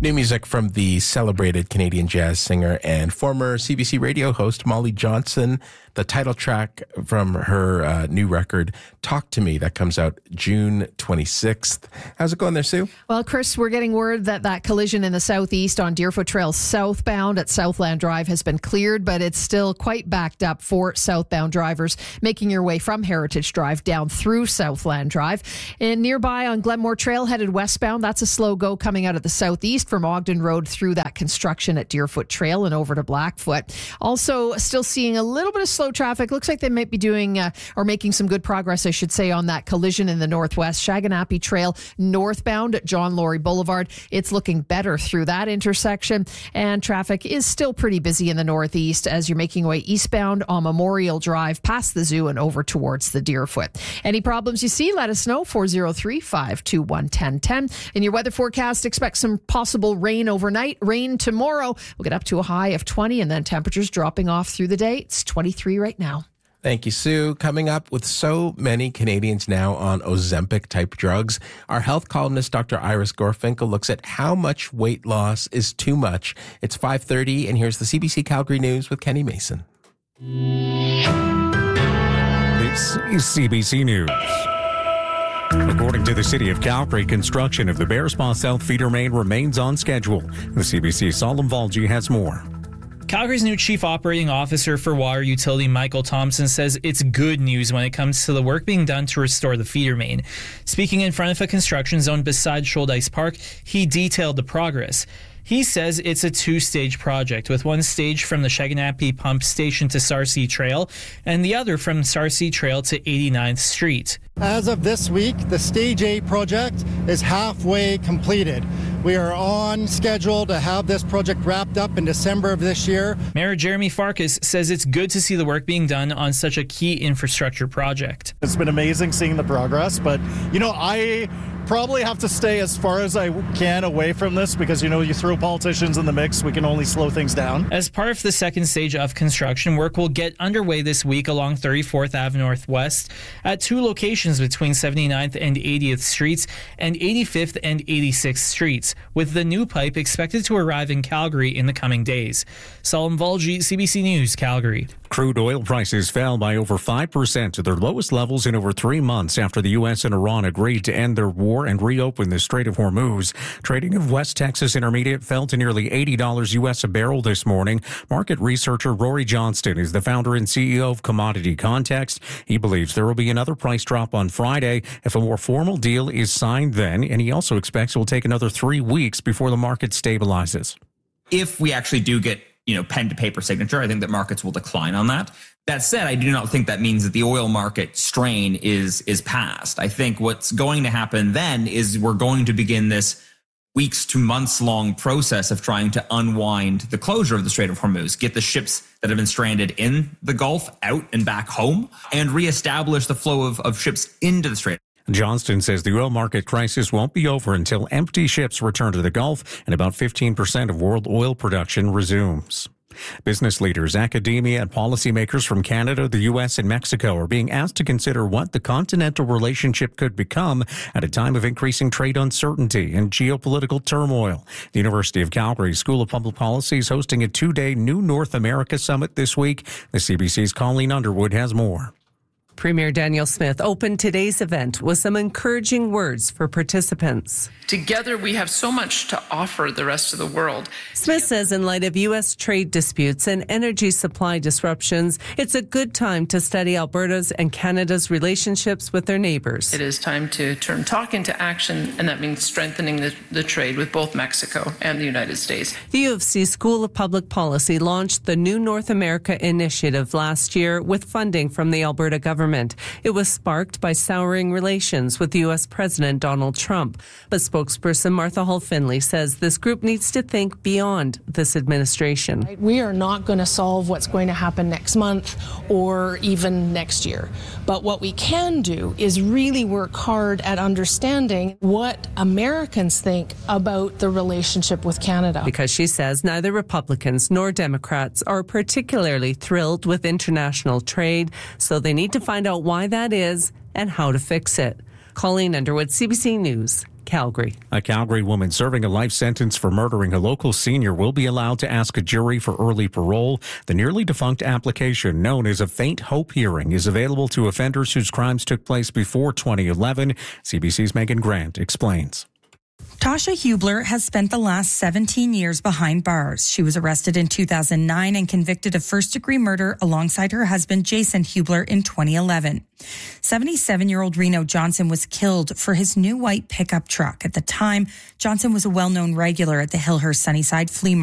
New music from the celebrated Canadian jazz singer and former CBC radio host Molly Johnson. The title track from her new record, Talk to Me, that comes out June 26th. How's it going there, Sue? Well, Chris, we're getting word that collision in the southeast on Deerfoot Trail southbound at Southland Drive has been cleared, but it's still quite backed up for southbound drivers making your way from Heritage Drive down through Southland Drive. And nearby on Glenmore Trail headed westbound, that's a slow go coming out of the southeast from Ogden Road through that construction at Deerfoot Trail and over to Blackfoot. Also, still seeing a little bit of slow traffic. Looks like they might be doing or making some good progress, I should say, on that collision in the northwest. Shaganappi Trail northbound at John Laurie Boulevard. It's looking better through that intersection, and traffic is still pretty busy in the northeast as you're making your way eastbound on Memorial Drive past the zoo and over towards the Deerfoot. Any problems you see, let us know. 403-521-1010. In your weather forecast, expect some possible rain overnight. Rain tomorrow. We'll get up to a high of 20 and then temperatures dropping off through the day. It's 23 right now. Thank you, Sue. Coming up, with so many Canadians now on Ozempic-type drugs, our health columnist, Dr. Iris Gorfinkel, looks at how much weight loss is too much. It's 5:30, and here's the CBC Calgary News with Kenny Mason. This is CBC News. According to the City of Calgary, construction of the Bearspaw South feeder main remains on schedule. The CBC's Salim Valji has more. Calgary's new Chief Operating Officer for Water Utility, Michael Thompson, says it's good news when it comes to the work being done to restore the feeder main. Speaking in front of a construction zone beside Shoaldice Park, he detailed the progress. He says it's a two-stage project, with one stage from the Shaganappi Pump Station to Sarcee Trail and the other from Sarcee Trail to 89th Street. As of this week, the Stage A project is halfway completed. We are on schedule to have this project wrapped up in December of this year. Mayor Jeremy Farkas says it's good to see the work being done on such a key infrastructure project. It's been amazing seeing the progress, but, I probably have to stay as far as I can away from this because, you throw politicians in the mix, we can only slow things down. As part of the second stage of construction, work will get underway this week along 34th Ave Northwest at two locations between 79th and 80th Streets and 85th and 86th Streets, with the new pipe expected to arrive in Calgary in the coming days. Salim Valji, CBC News, Calgary. Crude oil prices fell by over 5% to their lowest levels in over 3 months after the U.S. and Iran agreed to end their war and reopen the Strait of Hormuz. Trading of West Texas Intermediate fell to nearly $80 U.S. a barrel this morning. Market researcher Rory Johnston is the founder and CEO of Commodity Context. He believes there will be another price drop on Friday if a more formal deal is signed then, and he also expects it will take another 3 weeks before the market stabilizes. If we actually do get pen to paper signature, I think that markets will decline on that. That said, I do not think that means that the oil market strain is past. I think what's going to happen then is we're going to begin this weeks to months long process of trying to unwind the closure of the Strait of Hormuz, get the ships that have been stranded in the Gulf out and back home, and reestablish the flow of ships into the Strait. Johnston says the oil market crisis won't be over until empty ships return to the Gulf and about 15% of world oil production resumes. Business leaders, academia, and policymakers from Canada, the U.S., and Mexico are being asked to consider what the continental relationship could become at a time of increasing trade uncertainty and geopolitical turmoil. The University of Calgary School of Public Policy is hosting a 2-day New North America Summit this week. The CBC's Colleen Underwood has more. Premier Danielle Smith opened today's event with some encouraging words for participants. Together, we have so much to offer the rest of the world. Smith says in light of U.S. trade disputes and energy supply disruptions, it's a good time to study Alberta's and Canada's relationships with their neighbors. It is time to turn talk into action, and that means strengthening the trade with both Mexico and the United States. The U of C School of Public Policy launched the New North America Initiative last year with funding from the Alberta government. It was sparked by souring relations with U.S. President Donald Trump. But spokesperson Martha Hall Finley says this group needs to think beyond this administration. We are not going to solve what's going to happen next month or even next year. But what we can do is really work hard at understanding what Americans think about the relationship with Canada. Because she says neither Republicans nor Democrats are particularly thrilled with international trade, so they need to find out why that is and how to fix it. Colleen Underwood, CBC News, Calgary. A Calgary woman serving a life sentence for murdering a local senior will be allowed to ask a jury for early parole. The nearly defunct application, known as a faint hope hearing, is available to offenders whose crimes took place before 2011. CBC's Megan Grant explains. Tasha Hubler has spent the last 17 years behind bars. She was arrested in 2009 and convicted of first-degree murder alongside her husband, Jason Hubler, in 2011. 77-year-old Reno Johnson was killed for his new white pickup truck. At the time, Johnson was a well-known regular at the Hillhurst Sunnyside Flea Market.